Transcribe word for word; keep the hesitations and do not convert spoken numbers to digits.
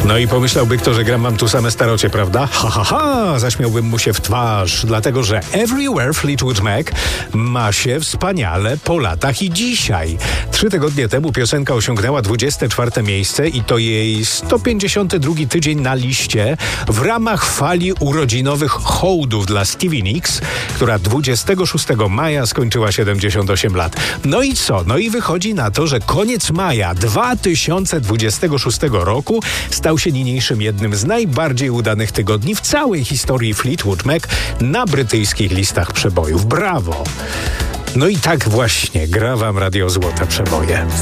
No i pomyślałby kto, że gram mam tu same starocie, prawda? Ha, ha, ha, zaśmiałbym mu się w twarz, dlatego że Everywhere Fleetwood Mac ma się wspaniale po latach i dzisiaj. Trzy tygodnie temu piosenka osiągnęła dwudzieste czwarte miejsce i to jej sto pięćdziesiąty drugi tydzień na liście w ramach fali urodzinowych hołdów dla Stevie Nicks, która dwudziestego szóstego maja skończyła siedemdziesiąt osiem lat. No i co? No i wychodzi na to, że koniec maja dwa tysiące dwudziestego szóstego roku stał się niniejszym jednym z najbardziej udanych tygodni w całej historii Fleetwood Mac na brytyjskich listach przebojów. Brawo! No i tak właśnie gra wam Radio Złote Przeboje.